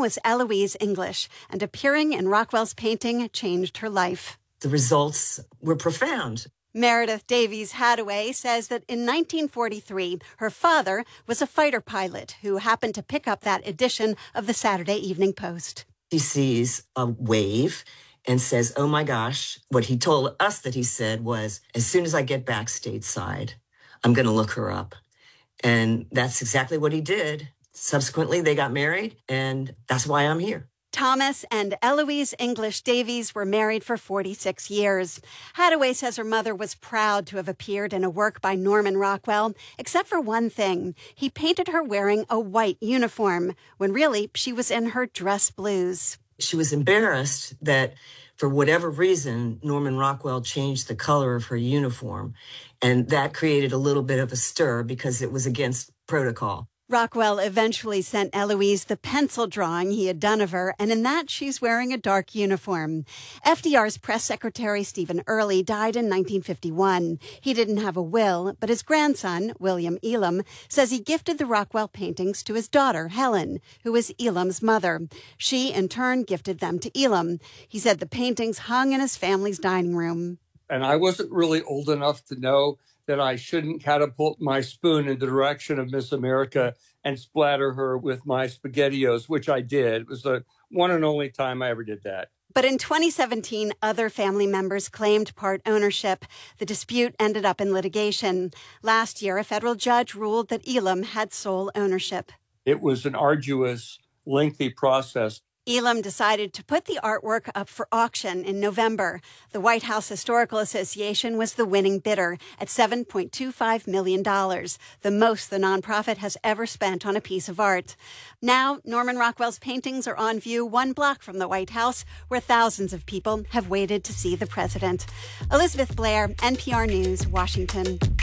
was Eloise English, and appearing in Rockwell's painting changed her life. The results were profound. Meredith Davies Hadaway says that in 1943, her father was a fighter pilot who happened to pick up that edition of the Saturday Evening Post. He sees a wave and says, oh my gosh, what he told us that he said was, as soon as I get back stateside, I'm going to look her up. And that's exactly what he did. Subsequently, they got married, and that's why I'm here. Thomas and Eloise English Davies were married for 46 years. Hadaway says her mother was proud to have appeared in a work by Norman Rockwell, except for one thing. He painted her wearing a white uniform, when really she was in her dress blues. She was embarrassed that, for whatever reason, Norman Rockwell changed the color of her uniform, and that created a little bit of a stir because it was against protocol. Rockwell eventually sent Eloise the pencil drawing he had done of her, and in that she's wearing a dark uniform. FDR's press secretary, Stephen Early, died in 1951. He didn't have a will, but his grandson, William Elam, says he gifted the Rockwell paintings to his daughter, Helen, who was Elam's mother. She, in turn, gifted them to Elam. He said the paintings hung in his family's dining room. And I wasn't really old enough to know that I shouldn't catapult my spoon in the direction of Miss America and splatter her with my SpaghettiOs, which I did. It was the one and only time I ever did that. But in 2017, other family members claimed part ownership. The dispute ended up in litigation. Last year, a federal judge ruled that Elam had sole ownership. It was an arduous, lengthy process. Elam decided to put the artwork up for auction in November. The White House Historical Association was the winning bidder at $7.25 million, the most the nonprofit has ever spent on a piece of art. Now, Norman Rockwell's paintings are on view 1 block from the White House, where thousands of people have waited to see the president. Elizabeth Blair, NPR News, Washington.